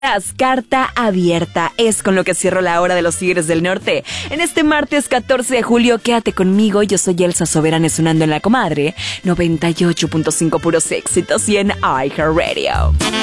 Carta abierta es con lo que cierro la hora de los Tigres del Norte. En este martes 14 de julio, quédate conmigo. Yo soy Elsa Soberana, sonando en La Comadre 98.5 puros éxitos y en iHeartRadio.